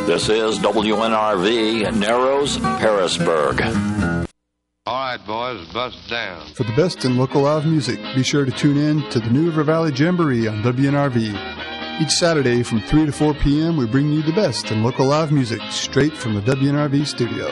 This is WNRV, Narrows, Harrisburg. All right, boys, bust down. For the best in local live music, be sure to tune in to the New River Valley Jamboree on WNRV. Each Saturday from 3 to 4 p.m., we bring you the best in local live music straight from the WNRV studio.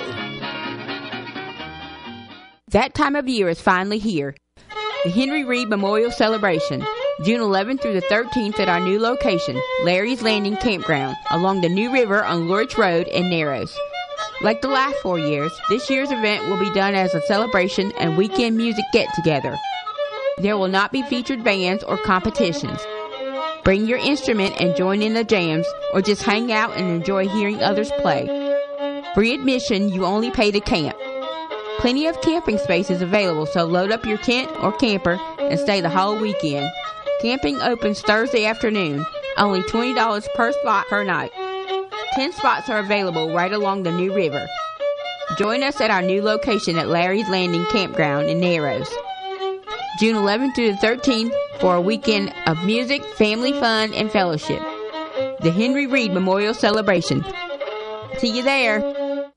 That time of year is finally here. The Henry Reed Memorial Celebration, June 11th through the 13th at our new location, Larry's Landing Campground, along the New River on Lorich Road in Narrows. Like the last 4 years, this year's event will be done as a celebration and weekend music get-together. There will not be featured bands or competitions. Bring your instrument and join in the jams, or just hang out and enjoy hearing others play. Free admission, you only pay to camp. Plenty of camping spaces available, so load up your tent or camper and stay the whole weekend. Camping opens Thursday afternoon, only $20 per spot per night. 10 spots are available right along the New River. Join us at our new location at Larry's Landing Campground in Narrows, June 11th through the 13th for a weekend of music, family fun, and fellowship. The Henry Reed Memorial Celebration. See you there.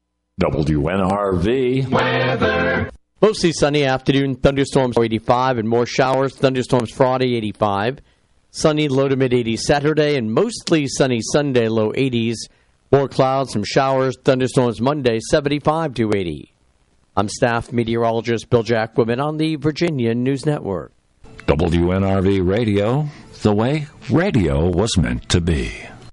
WNRV weather. Mostly sunny afternoon, thunderstorms 85 and more showers, thunderstorms Friday 85. Sunny, low to mid 80s Saturday, and mostly sunny Sunday, low 80s. More clouds, some showers, thunderstorms Monday 75 to 80. I'm staff meteorologist Bill Jacquemin on the Virginia News Network. WNRV Radio, the way radio was meant to be.